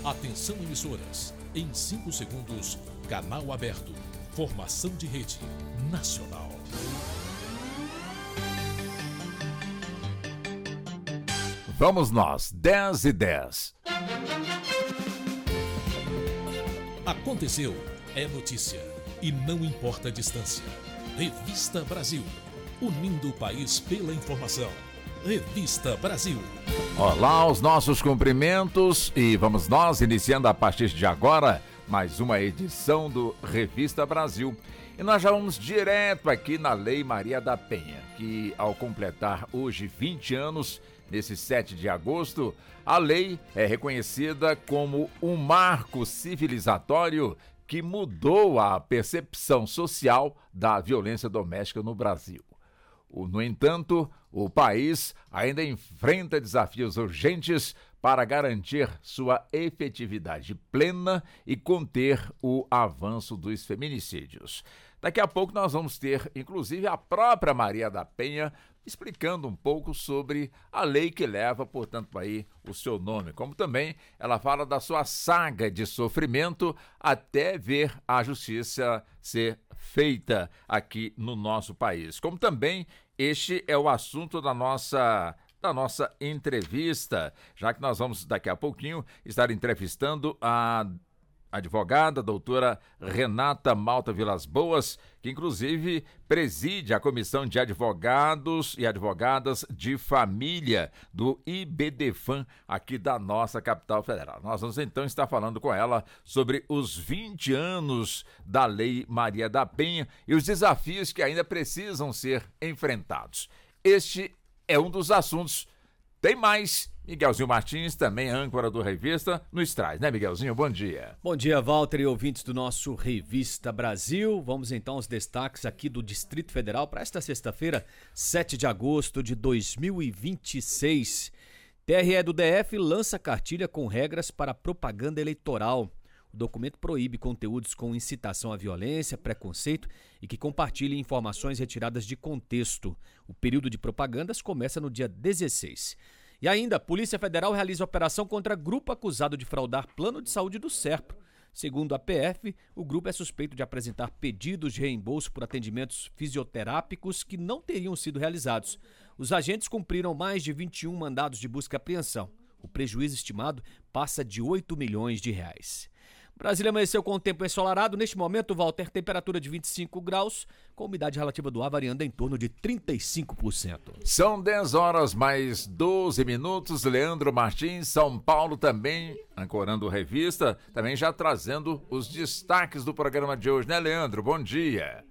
Atenção emissoras, em 5 segundos, canal aberto, formação de rede nacional. Vamos nós, 10:10. Aconteceu, é notícia, e não importa a distância. Revista Brasil, unindo o país pela informação. Revista Brasil. Olá, os nossos cumprimentos e vamos nós iniciando a partir de agora mais uma edição do Revista Brasil. E nós já vamos direto aqui na Lei Maria da Penha, que ao completar hoje 20 anos, nesse 7 de agosto, a lei é reconhecida como um marco civilizatório que mudou a percepção social da violência doméstica no Brasil. No entanto, o país ainda enfrenta desafios urgentes para garantir sua efetividade plena e conter o avanço dos feminicídios. Daqui a pouco nós vamos ter, inclusive, a própria Maria da Penha explicando um pouco sobre a lei que leva, portanto, aí o seu nome. Como também ela fala da sua saga de sofrimento até ver a justiça ser feita aqui no nosso país. Como também este é o assunto da nossa entrevista, já que nós vamos daqui a pouquinho estar entrevistando a advogada, doutora Renata Malta Vilas Boas, que inclusive preside a Comissão de Advogados e Advogadas de Família do IBDFAM aqui da nossa capital federal. Nós vamos então estar falando com ela sobre os 20 anos da Lei Maria da Penha e os desafios que ainda precisam ser enfrentados. Este é um dos assuntos. Tem mais. Miguelzinho Martins, também âncora do Revista, nos traz, né, Miguelzinho? Bom dia. Bom dia, Walter e ouvintes do nosso Revista Brasil. Vamos então aos destaques aqui do Distrito Federal para esta sexta-feira, 7 de agosto de 2026. TRE do DF lança cartilha com regras para propaganda eleitoral. O documento proíbe conteúdos com incitação à violência, preconceito e que compartilhem informações retiradas de contexto. O período de propagandas começa no dia 16. E ainda, a Polícia Federal realiza operação contra grupo acusado de fraudar plano de saúde do Serpro. Segundo a PF, o grupo é suspeito de apresentar pedidos de reembolso por atendimentos fisioterápicos que não teriam sido realizados. Os agentes cumpriram mais de 21 mandados de busca e apreensão. O prejuízo estimado passa de 8 milhões de reais. Brasília amanheceu com o tempo ensolarado. Neste momento, Walter, temperatura de 25 graus, com umidade relativa do ar variando em torno de 35%. São 10 horas mais 12 minutos. Leandro Martins, São Paulo também, ancorando Revista, também já trazendo os destaques do programa de hoje, né, Leandro? Bom dia.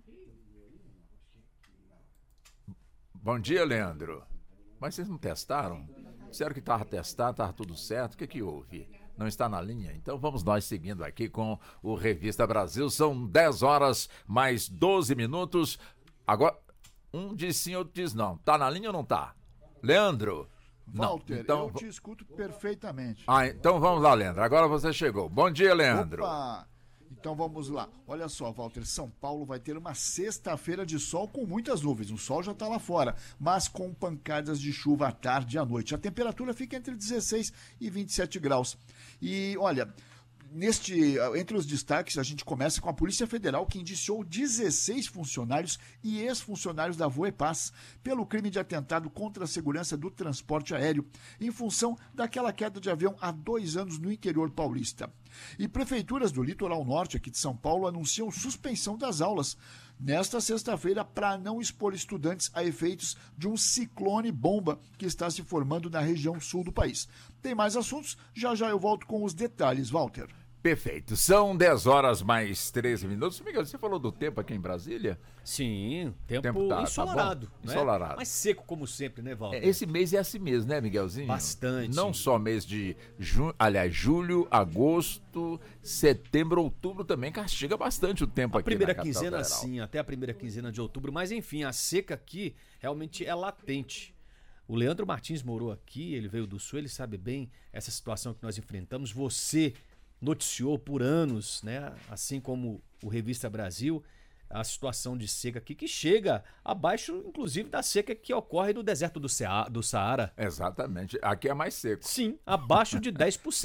Bom dia, Leandro. Mas vocês não testaram? Disseram que estava testado, estava tudo certo. O que houve? Não está na linha? Então vamos nós seguindo aqui com o Revista Brasil. São 10 horas mais 12 minutos. Agora, um diz sim, outro diz não. Tá na linha ou não tá? Leandro? Walter, não. Então, eu te escuto perfeitamente. Então vamos lá, Leandro. Agora você chegou. Bom dia, Leandro. Opa! Então vamos lá. Olha só, Walter, São Paulo vai ter uma sexta-feira de sol com muitas nuvens. O sol já está lá fora, mas com pancadas de chuva à tarde e à noite. A temperatura fica entre 16 e 27 graus. E olha, entre os destaques, a gente começa com a Polícia Federal, que indiciou 16 funcionários e ex-funcionários da Voepaz pelo crime de atentado contra a segurança do transporte aéreo, em função daquela queda de avião há 2 anos no interior paulista. E prefeituras do litoral norte aqui de São Paulo anunciam suspensão das aulas nesta sexta-feira para não expor estudantes a efeitos de um ciclone bomba que está se formando na região sul do país. Tem mais assuntos? Já eu volto com os detalhes, Walter. Perfeito. São 10 horas mais 13 minutos. Miguel, você falou do tempo aqui em Brasília? Sim, tempo ensolarado. Tá né? Ensolarado. Mas seco como sempre, né, Walter? Esse mês é assim mesmo, né, Miguelzinho? Bastante. Não só mês de julho, agosto, setembro, outubro também castiga bastante o tempo aqui na capital federal. A primeira quinzena, sim, até a primeira quinzena de outubro. Mas enfim, a seca aqui realmente é latente. O Leandro Martins morou aqui, ele veio do Sul, ele sabe bem essa situação que nós enfrentamos. Você noticiou por anos, né, assim como o Revista Brasil, a situação de seca aqui, que chega abaixo, inclusive, da seca que ocorre no deserto do Saara. Exatamente. Aqui é mais seco. Sim, abaixo de 10%.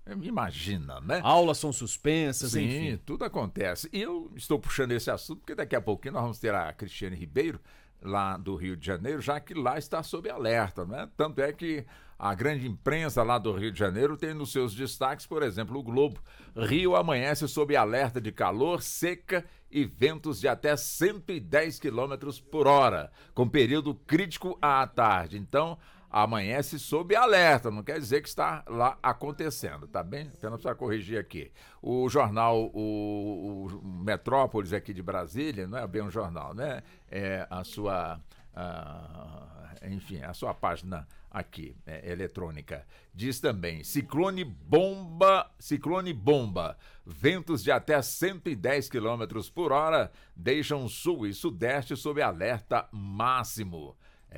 Imagina, né? Aulas são suspensas, Sim, enfim. tudo acontece. E eu estou puxando esse assunto porque daqui a pouquinho nós vamos ter a Cristiane Ribeiro, lá do Rio de Janeiro, já que lá está sob alerta, né? Tanto é que a grande imprensa lá do Rio de Janeiro tem nos seus destaques, por exemplo, o Globo. Rio amanhece sob alerta de calor, seca e ventos de até 110 km por hora, com período crítico à tarde. Então, amanhece sob alerta, não quer dizer que está lá acontecendo, tá bem? Apenas para corrigir aqui. O jornal, o Metrópolis aqui de Brasília, não é bem um jornal, né? É a sua, enfim, a sua página aqui, eletrônica. Diz também, ciclone bomba, ventos de até 110 km por hora deixam sul e sudeste sob alerta máximo.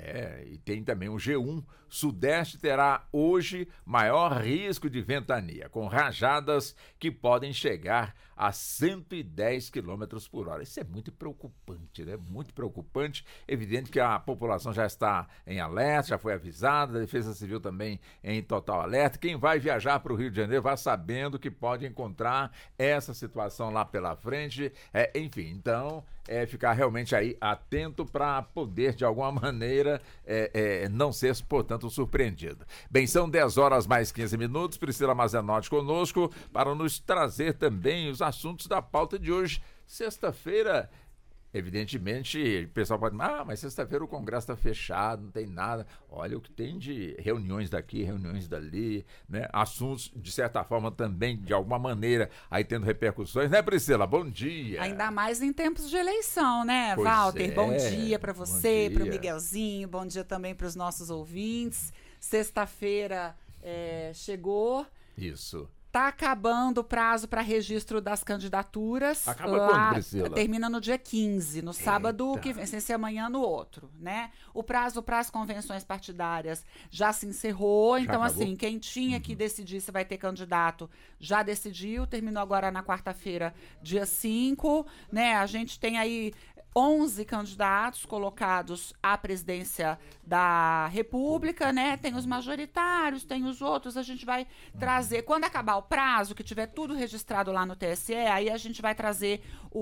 E tem também o G1, Sudeste terá hoje maior risco de ventania, com rajadas que podem chegar a 110 km por hora. Isso é muito preocupante, né? Muito preocupante. Evidente que a população já está em alerta, já foi avisada, a Defesa Civil também em total alerta. Quem vai viajar para o Rio de Janeiro vai sabendo que pode encontrar essa situação lá pela frente. Enfim, então, ficar realmente aí atento para poder, de alguma maneira, não ser, portanto, surpreendido. Bem, são 10 horas mais 15 minutos. Priscila Mazenotti conosco para nos trazer também os assuntos da pauta de hoje. Sexta-feira, evidentemente, o pessoal pode dizer, mas sexta-feira o Congresso está fechado, não tem nada. Olha o que tem de reuniões daqui, reuniões dali, né? Assuntos, de certa forma, também, de alguma maneira, aí tendo repercussões, né, Priscila? Bom dia. Ainda mais em tempos de eleição, né, Pois Walter? Bom dia para você, para o dia. Miguelzinho, bom dia também para os nossos ouvintes. Sexta-feira chegou. Isso. Tá acabando o prazo para registro das candidaturas. Acaba quando, Priscila? Termina no dia 15, no sábado que vem, sem ser amanhã no outro, né? O prazo para as convenções partidárias já se encerrou, então acabou? assim, quem tinha que decidir se vai ter candidato já decidiu, terminou agora na quarta-feira, dia 5, né? A gente tem aí 11 candidatos colocados à presidência da República, né? Tem os majoritários, tem os outros, a gente vai trazer, quando acabar o prazo, que tiver tudo registrado lá no TSE, aí a gente vai trazer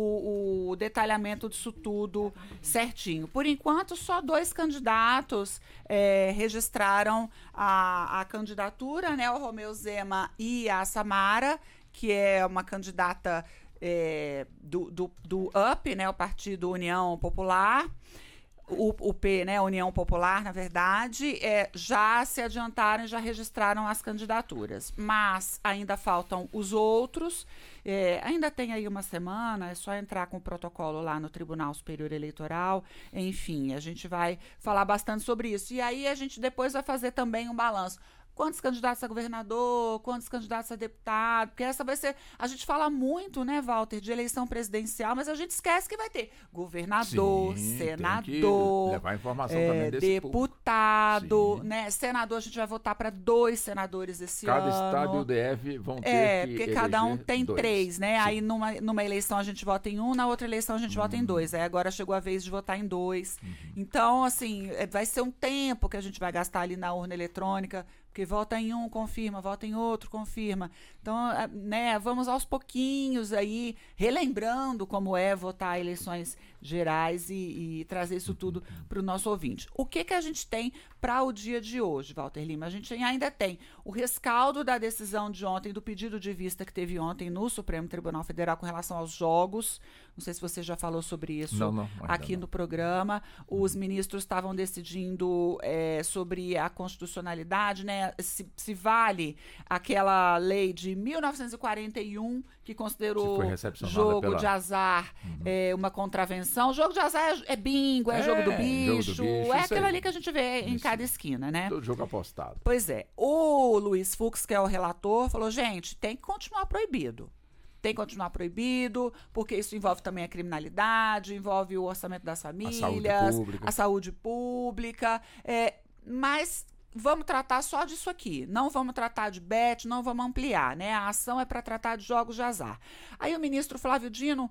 o detalhamento disso tudo certinho. Por enquanto, só 2 candidatos registraram a candidatura, né? O Romeu Zema e a Samara, que é uma candidata do UP, né, o Partido União Popular, o UP, né, União Popular, na verdade, já se adiantaram e já registraram as candidaturas, mas ainda faltam os outros, ainda tem aí uma semana, é só entrar com o protocolo lá no Tribunal Superior Eleitoral, enfim, a gente vai falar bastante sobre isso, e aí a gente depois vai fazer também um balanço. Quantos candidatos a governador, quantos candidatos a deputado, porque essa vai ser... A gente fala muito, né, Walter, de eleição presidencial, mas a gente esquece que vai ter governador, Sim, senador, tem que levar informação também desse deputado, né? Senador, a gente vai votar para 2 senadores esse Cada ano. estado e o DF vão ter que porque cada um eleger tem 2. 3, né? Sim. Aí numa eleição a gente vota em 1, na outra eleição a gente vota em 2. Aí agora chegou a vez de votar em 2. Então, assim, vai ser um tempo que a gente vai gastar ali na urna eletrônica, porque vota em um, confirma, vota em outro, confirma. Então, né, vamos aos pouquinhos aí, relembrando como é votar eleições gerais e trazer isso tudo para o nosso ouvinte. O que a gente tem para o dia de hoje, Walter Lima? A gente ainda tem o rescaldo da decisão de ontem, do pedido de vista que teve ontem no Supremo Tribunal Federal com relação aos jogos. Não sei se você já falou sobre isso aqui no programa. Os ministros estavam decidindo sobre a constitucionalidade, né? Se vale aquela lei de 1941 que considerou jogo de azar uma contravenção. Jogo de azar é bingo, é jogo do bicho, é aquilo ali que a gente vê em cada esquina, né? Todo jogo apostado. Pois é. O Luiz Fux, que é o relator, falou, gente, tem que continuar proibido. Tem que continuar proibido, porque isso envolve também a criminalidade, envolve o orçamento das famílias, a saúde pública, mas vamos tratar só disso aqui, não vamos tratar de bet, não vamos ampliar, né? A ação é para tratar de jogos de azar. Aí o ministro Flávio Dino,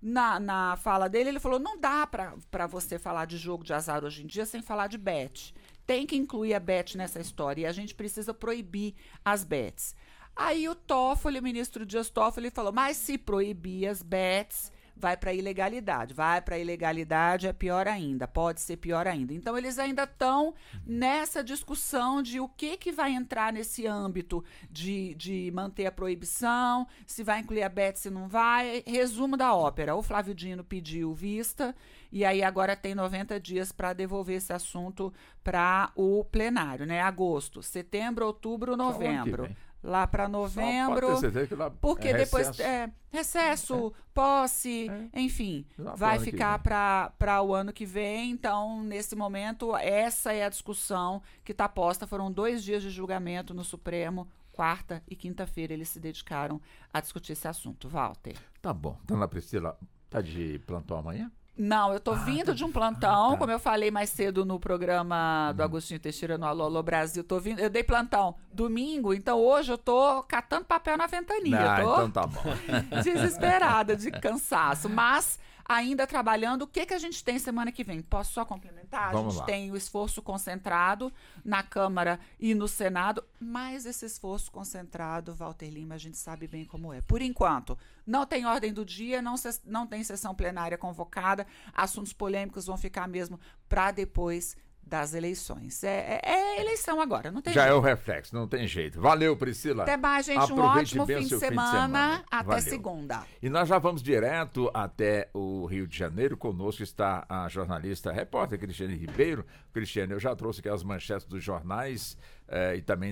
na fala dele, ele falou, não dá para você falar de jogo de azar hoje em dia sem falar de bet. Tem que incluir a bet nessa história e a gente precisa proibir as bets. Aí o ministro Dias Toffoli falou, mas se proibir as bets, vai para ilegalidade. Vai para ilegalidade, é pior ainda, pode ser pior ainda. Então, eles ainda estão nessa discussão de o que vai entrar nesse âmbito de manter a proibição, se vai incluir a bet, se não vai. Resumo da ópera, o Flávio Dino pediu vista e aí agora tem 90 dias para devolver esse assunto para o plenário, né? Agosto, setembro, outubro, novembro. Lá para novembro, porque depois recesso, posse, enfim, vai ficar para o ano que vem. Então, nesse momento, essa é a discussão que está posta. Foram 2 dias de julgamento no Supremo, quarta e quinta-feira eles se dedicaram a discutir esse assunto. Walter. Tá bom. Dona Priscila, tá de plantão amanhã? Não, eu tô vindo de um plantão, como eu falei mais cedo no programa do Agostinho Teixeira no Alô Alô Brasil, eu dei plantão domingo, então hoje eu tô catando papel na ventania, então tá bom. Desesperada de cansaço, mas ainda trabalhando. O que a gente tem semana que vem? Posso só complementar? Vamos a gente lá. tem o esforço concentrado na Câmara e no Senado, mas esse esforço concentrado, Walter Lima, a gente sabe bem como é. Por enquanto, não tem ordem do dia, não tem sessão plenária convocada, assuntos polêmicos vão ficar mesmo para depois das eleições. É eleição agora, não tem Já jeito. é o reflexo, não tem jeito. Valeu, Priscila. Até mais, gente. Aproveite Um ótimo bem fim o de seu semana. Até Valeu. segunda. E nós já vamos direto até o Rio de Janeiro. Conosco está a jornalista, repórter Cristiane Ribeiro. Cristiane, eu já trouxe aqui as manchetes dos jornais e também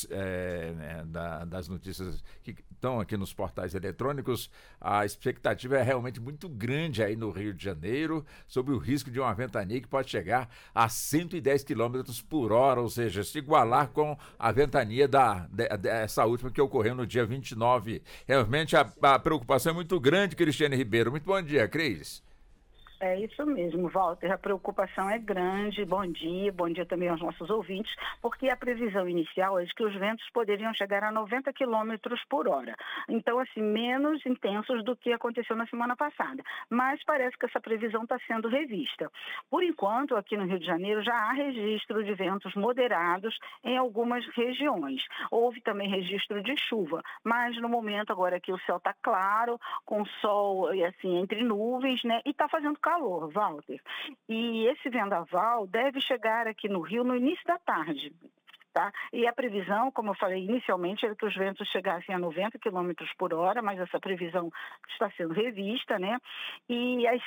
das notícias que estão aqui nos portais eletrônicos. A expectativa é realmente muito grande aí no Rio de Janeiro sobre o risco de uma ventania que pode chegar a 110 km por hora, ou seja, se igualar com a ventania dessa última que ocorreu no dia 29. Realmente a preocupação é muito grande, Cristiane Ribeiro. Muito bom dia, Cris. É isso mesmo, Walter, a preocupação é grande. Bom dia também aos nossos ouvintes, porque a previsão inicial é de que os ventos poderiam chegar a 90 km por hora. Então, assim, menos intensos do que aconteceu na semana passada. Mas parece que essa previsão está sendo revista. Por enquanto, aqui no Rio de Janeiro já há registro de ventos moderados em algumas regiões. Houve também registro de chuva, mas no momento agora que o céu está claro, com sol assim, entre nuvens, né, e está fazendo calor, Walter. E esse vendaval deve chegar aqui no Rio no início da tarde. Tá? E a previsão, como eu falei inicialmente, era que os ventos chegassem a 90 km por hora, mas essa previsão está sendo revista, né? E às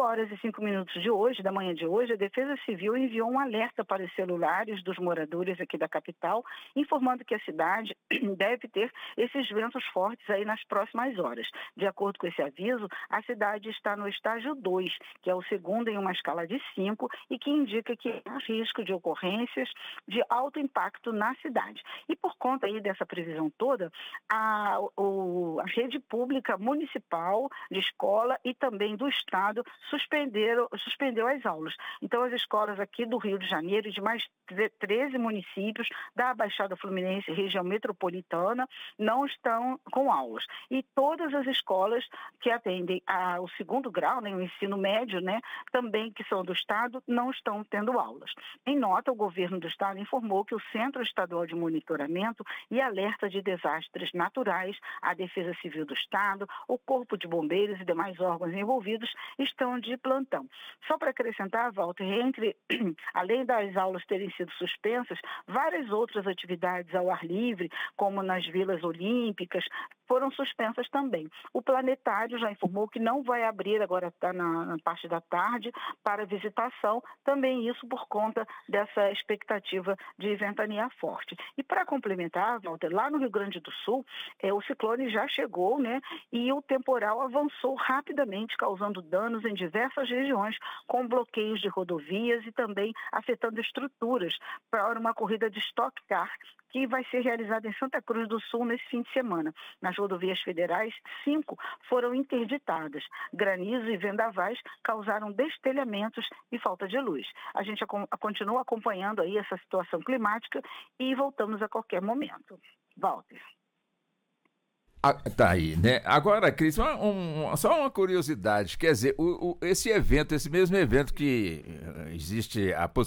5h05 de hoje, da manhã de hoje, a Defesa Civil enviou um alerta para os celulares dos moradores aqui da capital, informando que a cidade deve ter esses ventos fortes aí nas próximas horas. De acordo com esse aviso, a cidade está no estágio 2, que é o segundo em uma escala de 5, e que indica que há risco de ocorrências de alto impacto na cidade. E por conta aí dessa previsão toda, a rede pública municipal de escola e também do estado suspendeu as aulas. Então as escolas aqui do Rio de Janeiro e de mais 13 municípios da Baixada Fluminense, região metropolitana, não estão com aulas. E todas as escolas que atendem ao segundo grau, né, o ensino médio, né, também que são do estado, não estão tendo aulas. Em nota, o governo do estado informou que o Centro Estadual de Monitoramento e Alerta de Desastres Naturais, a Defesa Civil do Estado, o Corpo de Bombeiros e demais órgãos envolvidos estão de plantão. Só para acrescentar, Walter, além das aulas terem sido suspensas, várias outras atividades ao ar livre, como nas vilas olímpicas, foram suspensas também. O planetário já informou que não vai abrir, agora está na parte da tarde, para visitação, também isso por conta dessa expectativa de ventania forte. E para complementar, Walter, lá no Rio Grande do Sul, o ciclone já chegou, né, e o temporal avançou rapidamente, causando danos em diversas regiões, com bloqueios de rodovias e também afetando estruturas para uma corrida de Stock Car, que vai ser realizada em Santa Cruz do Sul nesse fim de semana. Nas rodovias federais, 5 foram interditadas. Granizo e vendavais causaram destelhamentos e falta de luz. A gente continua acompanhando aí essa situação climática e voltamos a qualquer momento. Walter. Tá aí, né? Agora, Cris, só uma curiosidade, quer dizer, esse mesmo evento que existe a